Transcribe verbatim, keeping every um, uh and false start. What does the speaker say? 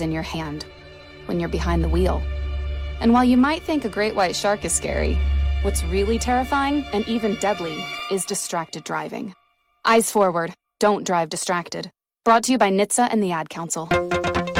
in your hand, when you're behind the wheel. And while you might think a great white shark is scary, what's really terrifying and even deadly is distracted driving. Eyes forward, don't drive distracted. Brought to you by N H T S A and the Ad Council.